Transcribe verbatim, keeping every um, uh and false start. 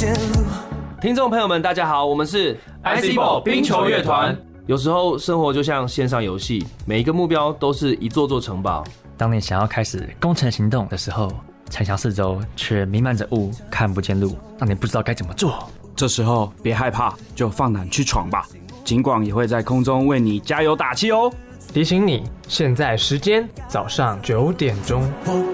线路。 听众朋友们，大家好，我们是 I C Ball 冰球乐团。 有时候生活就像线上游戏，每一个目标都是一座座城堡。 当你想要开始攻城行动的时候，城墙四周却弥漫着雾，看不见路，让你不知道该怎么做。 这时候别害怕，就放胆去闯吧。警广也会在空中为你加油打气哦。 提醒你，现在时间早上九点钟。